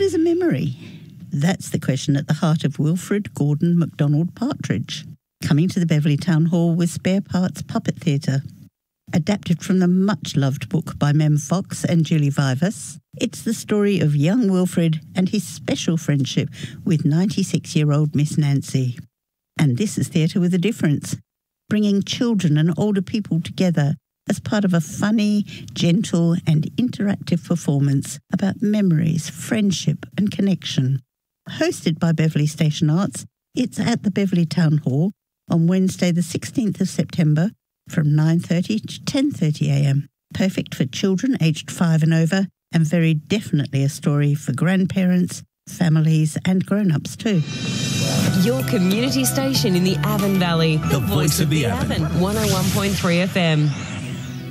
is a memory? That's the question at the heart of Wilfred Gordon MacDonald Partridge, coming to the Beverley Town Hall with Spare Parts Puppet Theatre. Adapted from the much-loved book by Mem Fox and Julie Vivas, it's the story of young Wilfred and his special friendship with 96-year-old Miss Nancy. And this is theatre with a difference, bringing children and older people together as part of a funny, gentle and interactive performance about memories, friendship and connection. Hosted by Beverley Station Arts, it's at the Beverley Town Hall on Wednesday the 16th of September from 9:30 to 10:30am. Perfect for children aged 5 and over, and very definitely a story for grandparents, families and grown-ups too. Your community station in the Avon Valley. The voice of the Avon. 101.3 FM.